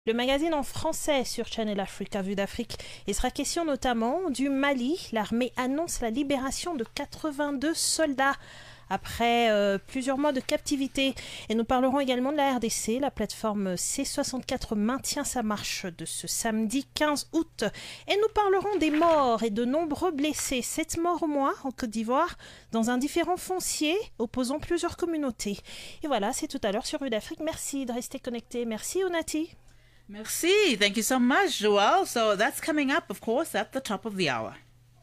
Le magazine en français sur Channel Africa Vue d'Afrique. Il sera question notamment du Mali. L'armée annonce la libération de 82 soldats après plusieurs mois de captivité. Et nous parlerons également de la RDC. La plateforme C64 maintient sa marche de ce samedi 15 août. Et nous parlerons des morts et de nombreux blessés. 7 morts au moins en Côte d'Ivoire dans un différend foncier opposant plusieurs communautés. Et voilà, c'est tout à l'heure sur Vue d'Afrique. Merci de rester connecté. Merci Onati. Merci. Thank you so much, Joelle. So that's coming up, of course, at the top of the hour.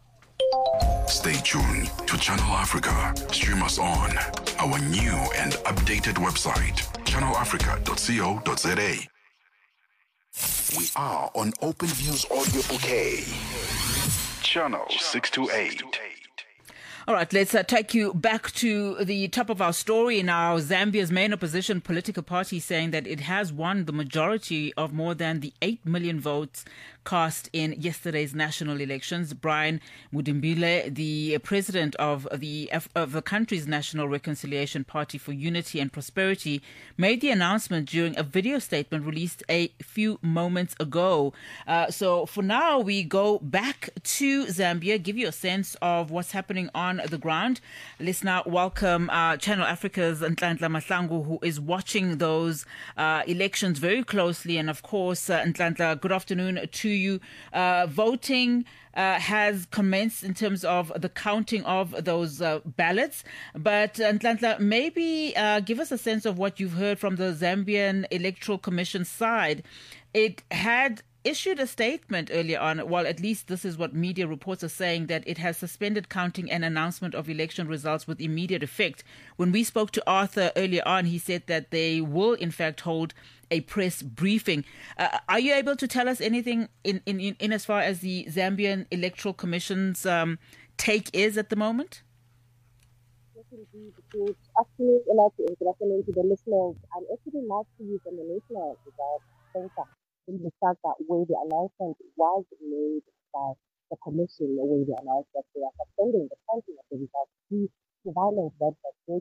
Stay tuned to Channel Africa. Stream us on our new and updated website, channelafrica.co.za. We are on OpenView's audio bouquet. Channel 628. All right, let's take you back to the top of our story now. Zambia's main opposition political party saying that it has won the majority of more than the 8 million votes cast in yesterday's national elections. Brian Mudimbile, the president of the country's National Reconciliation Party for Unity and Prosperity, made the announcement during a video statement released a few moments ago. So for now, we go back to Zambia, give you a sense of what's happening on the ground. Let's now welcome Channel Africa's Nhlanhla Mahlangu, who is watching those elections very closely. And of course, Nhlanhla, good afternoon to you. Voting has commenced in terms of the counting of those ballots. But Nhlanhla, maybe give us a sense of what you've heard from the Zambian Electoral Commission side. It had issued a statement earlier on, well, at least this is what media reports are saying, that it has suspended counting and announcement of election results with immediate effect. When we spoke to Arthur earlier on, he said that they will, in fact, hold a press briefing. Are you able to tell us anything in as far as the Zambian Electoral Commission's take is at the moment? Yes, indeed. Good afternoon, and good afternoon to the listeners. I'm actually not to you from the National Results Center in the fact that where the announcement was made by the commission, where they announced that they are suspending the counting of the results due to violence that has broken